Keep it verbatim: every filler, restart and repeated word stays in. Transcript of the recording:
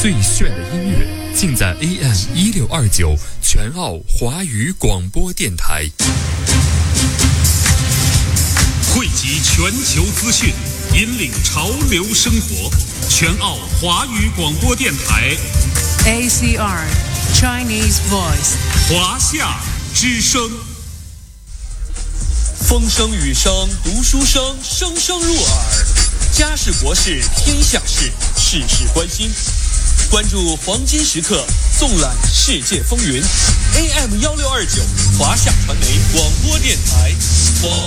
最炫的音乐尽在 A M 一六二九全澳华语广播电台， 汇集全球资讯，引领潮流生活。全澳华语广播电台 A C R Chinese Voice 华夏之声。 风声雨声读书声，声声入耳。家事国事天下事，事事关心。关注黄金时刻，纵览世界风云。A M 一六二九华夏传媒广播电台。